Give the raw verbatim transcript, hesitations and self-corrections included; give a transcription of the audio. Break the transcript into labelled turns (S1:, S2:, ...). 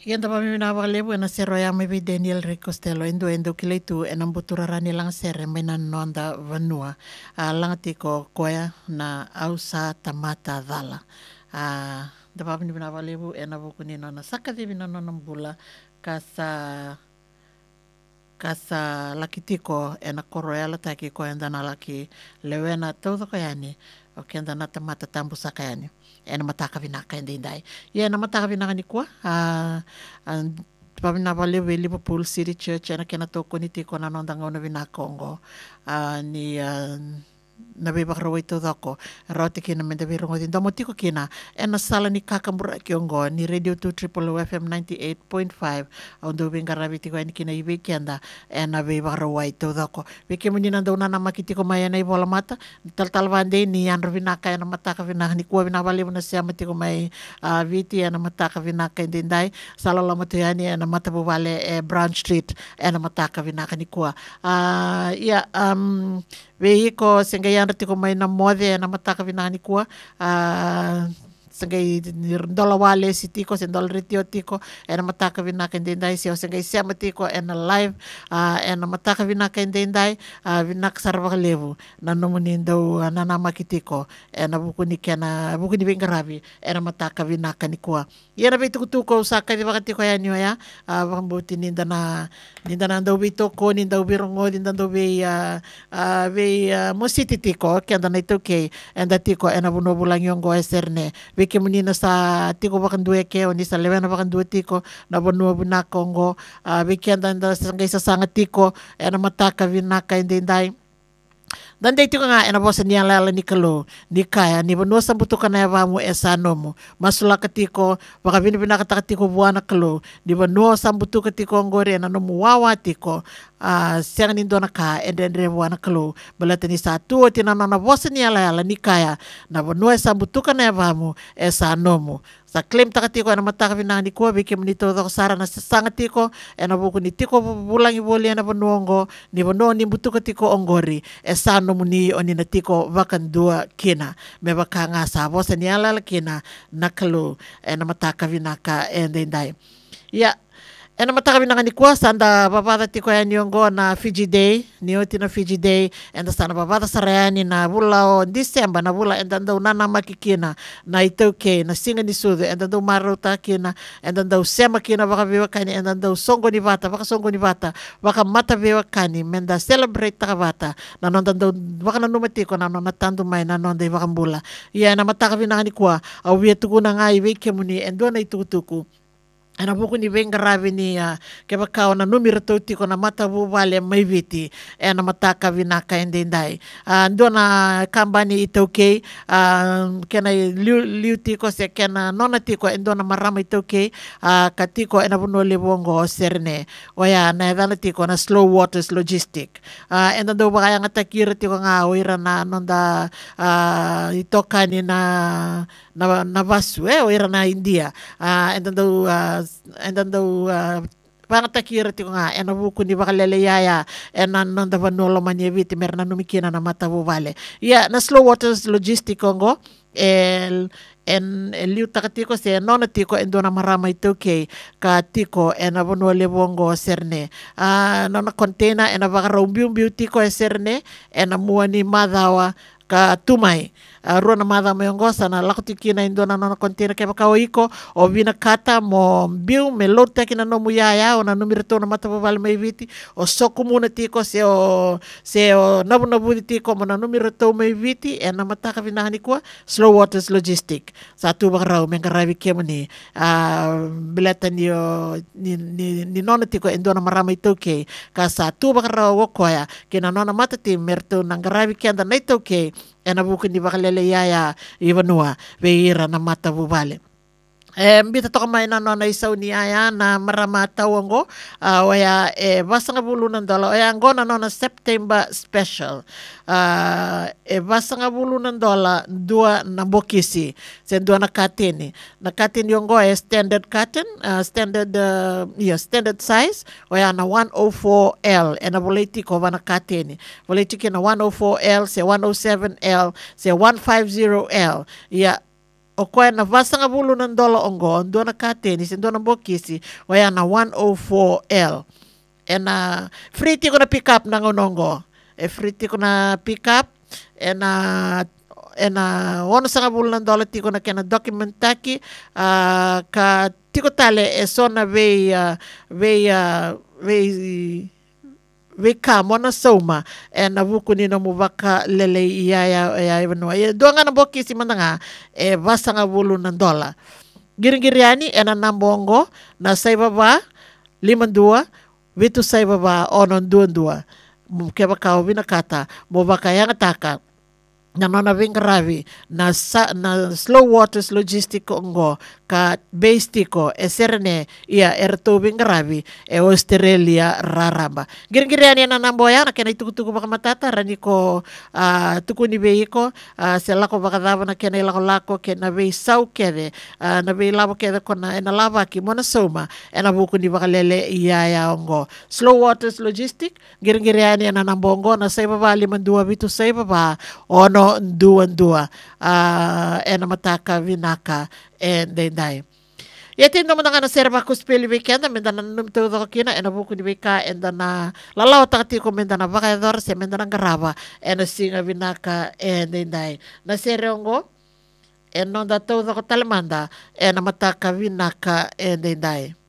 S1: Igenda pa mimi na lebu na sero ya maybe Daniel Ricostello endo endo kileitu e nambutura rani lang sere may nonda vanua uh, lang tiko koya na ausa tamata dhala. Uh, da pa mimi na lebu e na buku ni nona saka di na nona bula kasa kasa laki tiko e na koro ya lataki ko enda na laki lewena todo kayani o kenda na tamata tambu sakayani. E na mataka vinaka hindi dai. Ye na mataka vinaka ni kwa. Uh, uh, Pamina vale we Liverpool City Church na kena toko ni tiko na nondang ona vinakongo. Uh, ni uh, na beba karo ito dako rote kina menda biro ngoti domo tiko kina e na sala ni kakambura kiongo ni Radio two Triple F M ninety-eight point five ondo benga rabi tiko ni kina ibe kenda e na beba karo ito dako beke muni na dona na makitiko maya na ibola mata tal tal vande ni andro vinaka e na mataka vinaka ni kuwa vinavali na siya matiko may uh, viti e na mataka vinaka indindai sala la matuyani e na matabu vale e Brown Street e na mataka vinaka ni kuwa uh, yeah um Vehi ko sengai anda tiko mai na mode na mataka vinani kua uh, sengai dola wale si tiko sen dola ritio tiko e na mataka vinaka indendai si o sengai siama tiko e na live uh, e na mataka vinaka indendai uh, vinaka sarvaka levu na nomuni ndau uh, na namaki tiko e na buku ni kena buku ni bingarabi e na mataka vinaka ni kua ia na vei tukutuko usaka di baka tiko ya nyo ya uh, bakambuti ninda na ninda na ndau bitoko ninda ubirongo ninda ndau vei uh, uh, vei uh, mositi tiko kenda na ito kei enda tiko e na buno bulang yongo e serne vei ke munina sa tiko bakan dua ke o ni sa lewena bakan dua tiko na buno bunakongo uh, vei kenda nda sangai sa sanga tiko e na mataka vinaka indindai dan dai tiko nga ena bosa ni ala ni kalo ni kaya ni bono sambuto kana vamu esa nomo masula katiko baka bini bina kata tiko buana kalo ni bono sambuto katiko ngore na nomo wawa tiko uh, siang ni dona ka endendre buana kalo balata ni satu tina nona bosa ni ala ala ni kaya na bono sambuto kana vamu esa nomo sa claim takatiko ena mataka vina ni ko bike munito do sara na sanga tiko ena buku ni tiko bulangi boli ena bonongo ni bono ni butu katiko ongori esa no muni oni na tiko vakan dua kina me bakanga sa bosa ni ala kina nakalo ena mataka vina ka endendai ya ena mataka vina ni kwa sanda babada tiko ya nyongo na Fiji Day ni oti na Fiji Day enda sana babada sarayani na bula o December na bula enda ndau nana makikina na itoke na singa ni sudu enda ndau maruta kina enda ndau sema kina baka bewa kani enda ndau songo ni bata baka songo ni bata baka mata bewa kani menda celebrate taka bata na nonda ndau baka na numatiko na nona tandu mai na nonda baka mbula ya na mataka vina ni kwa au via tuku na ngai veke muni endo na itukutuku ana buku ni venga ravi ni uh, ke bakao na numero toti ko na mata vale mai viti e na mataka vinaka endendai uh, ndo na kambani itoke uh, kena liu, liu tiko se kena nona tiko endo na marama itoke uh, katiko ena buno lebongo serne oya na edana tiko na Slow Waters Logistic uh, enda ndo baka yang atakira tiko nga oira na nonda uh, itoka ni na na, na basu eh oira na India uh, enda ndo uh, enda ndo uh, pangatakira tiko nga ena buku ni bakalele yaya ena nonda vanolo manye viti merna numikina na mata vale ya na Slow Waters Logistic kongo el en el liu takatiko se nona tiko endo na marama itoke ka tiko ena bono lebongo serne uh, nona container ena baka rombiumbiu tiko e serne ena muani madawa ka tumai uh, rona mada mayongosa na lakotikina indona na container ke baka oiko o vina kata mo biu me lote kina no muyaya o na numirto na mata vale mai viti o soko muna tiko se o se o nabu nabu tiko mo na numirto mai viti e na mataka vina ni kwa Slow Waters Logistic satu bakarau mengaravi kemuni uh, bilata ni, o, ni ni ni nona tiko indona marama itoke ka satu bakarau wokoya kina nona mata ti merto nangaravi kenda na itoke ena buku ni bakalele yaya ivanua veira na mata vale e mbita toka mai na nona isau ni aya na marama tawongo uh, waya e basanga bulu ng dola oya ngona nona September special uh, e basanga bulu ng dola dua na bokisi sen dua na katini na katini yongo e standard cotton uh, standard uh, yeah, standard size oya na one oh four L e na boleti ko na katini boleti ki na one oh four L se one oh seven L se one fifty L ya o koe na vasanga vulu na dola ongo, ndo na katenis, ndo na bokisi, o ya na one oh four L. E na free tiko na pick up na ngonongo. E free tiko na pick up, e na e na ono sanga vulu na dola tiko na kena documentaki, uh, ka tiko tale e sona vei, uh, vei, uh, vei, vei ka mona sauma e na vuku ni no muvaka lele ia ia ia iwanua. E doanga na bokisi mananga e vasanga vulu na dola. Giringiriani e na nambongo na saibaba lima dua vitu saibaba onon dua dua. Keba kau vina kata muvaka yang taka na nona vingaravi na, sa, na slow waters logistico ngo ka base tiko e serene ia erto vingaravi e Australia raramba. Giringiriani na namboya na kena tuku-tuku baka matata rani ko uh, tuku ni veiko uh, se lako baka dava na kena ilako lako kena vei sau kede uh, na vei lavo kede kona ena lava ki mona soma ena buku ni baka lele ia ia ongo. Slow waters logistic giringiriani na nambongo na saiba ba lima dua vitu saiba ba ono dua dua uh, ena mataka vinaka and then dai. Ia tino mo na serva ko speli weekend menda na num todo kina ena buku ni weka enda na lalau takati ko menda na baka dor se menda na garava ena singa vinaka and then dai. Na serongo ena da todo ko talemanda ena mataka vinaka and then dai.